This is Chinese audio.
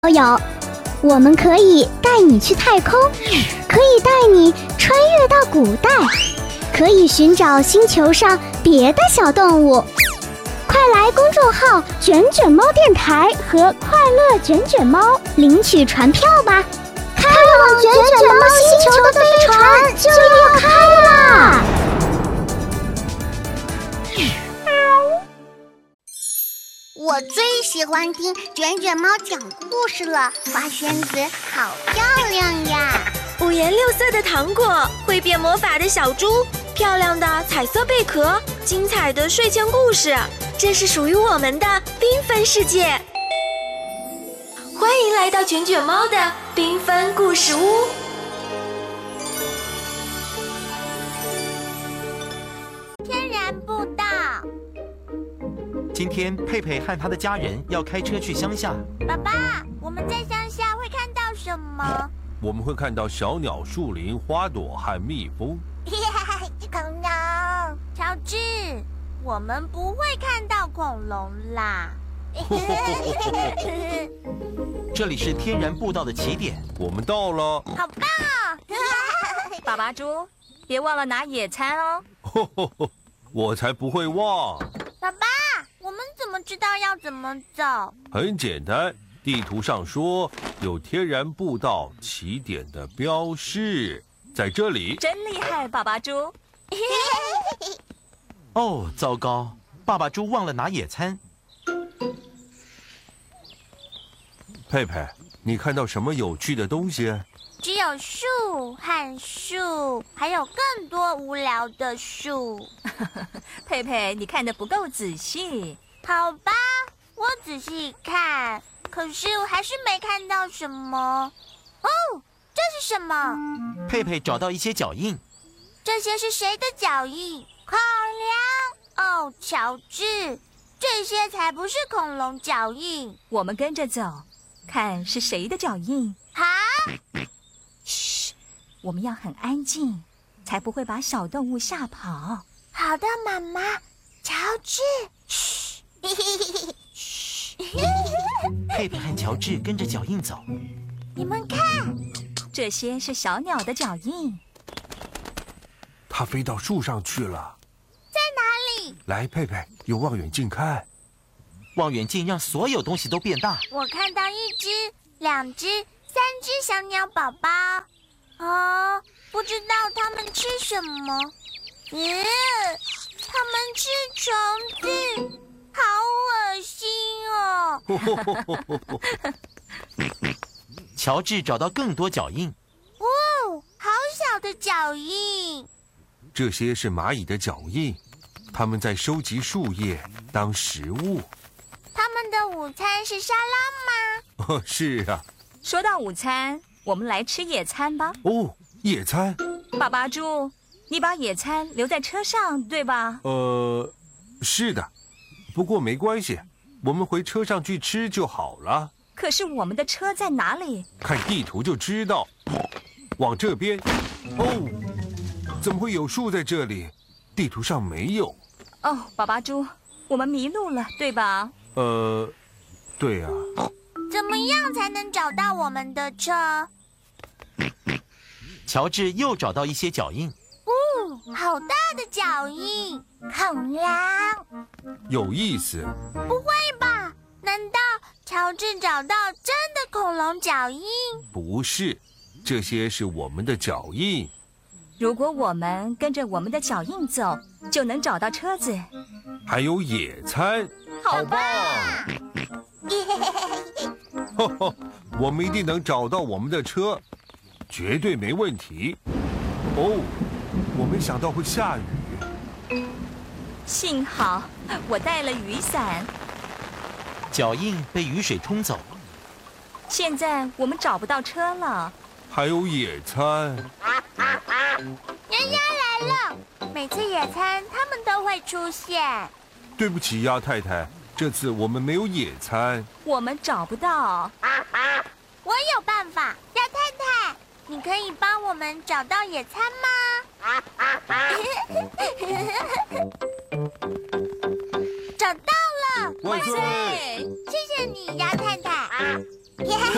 友，我们可以带你去太空，可以带你穿越到古代，可以寻找星球上别的小动物。快来公众号“卷卷猫电台”和“快乐卷卷猫”领取船票吧！开往卷卷猫星球的飞船就要开啦！ 我最喜欢听卷卷猫讲故事了，花仙子好漂亮呀！ 五颜六色的糖果，会变魔法的小猪，漂亮的彩色贝壳，精彩的睡前故事，这是属于我们的缤纷世界。欢迎来到卷卷猫的缤纷故事屋。 天然步道。 今天佩佩和他的家人要开车去乡下。 爸爸，我们在乡下会看到什么？ 我们会看到小鸟、树林、花朵和蜜蜂。 恐龙，乔治，我们不会看到恐龙啦。 这里是天然步道的起点， 我们到了。 好棒哦！ 爸爸猪，别忘了拿野餐哦。 我才不会忘。 爸爸，我们怎么知道要怎么走？ 很简单，地图上说有天然步道起点的标示，在这里。 真厉害，爸爸猪。 哦，糟糕，爸爸猪忘了拿野餐。 佩佩，你看到什么有趣的东西？ 只有树和树，还有更多无聊的树。 佩佩，你看得不够仔细。 好吧，我仔细看，可是我还是没看到什么。哦，这是什么？ 佩佩找到一些脚印。 这些是谁的脚印？恐龙？哦，乔治，这些才不是恐龙脚印。 我们跟着走，看是谁的脚印。 好。 嘘，我们要很安静，才不会把小动物吓跑。 好的，妈妈。乔治，嘘。 嘘。 佩佩和乔治跟着脚印走。 你们看， 这些是小鸟的脚印。 它飞到树上去了。 在哪里？ 来，佩佩，用望远镜看。 望远镜让所有东西都变大。 我看到一只、两只、三只小鸟宝宝。哦，不知道它们吃什么。它们吃虫子，好恶心哦。 乔治找到更多脚印。 哦，好小的脚印。 这些是蚂蚁的脚印，它们在收集树叶当食物。 他们的午餐是沙拉吗？ 是啊。 说到午餐，我们来吃野餐吧。 哦，野餐。 爸爸猪，你把野餐留在车上，对吧？ 是的，不过没关系，我们回车上去吃就好了。 可是我们的车在哪里？ 看地图就知道，往这边。哦，怎么会有树在这里？地图上没有。 哦，爸爸猪，我们迷路了，对吧？ 对啊。 怎么样才能找到我们的车？ 乔治又找到一些脚印。 哦，好大的脚印！恐龙？ 有意思。 不会吧？难道乔治找到真的恐龙脚印？ 不是，这些是我们的脚印。 如果我们跟着我们的脚印走，就能找到车子。 还有野餐。 好棒！ 我们一定能找到我们的车，绝对没问题。哦，我没想到会下雨。 幸好我带了雨伞。 脚印被雨水冲走。 现在我们找不到车了。 还有野餐。 鸭鸭来了，每次野餐他们都会出现。 对不起，鸭太太，这次我们没有野餐。 我们找不到。 我有办法，鸭太太，你可以帮我们找到野餐吗？找到了！ 万岁！ 谢谢你，鸭太太。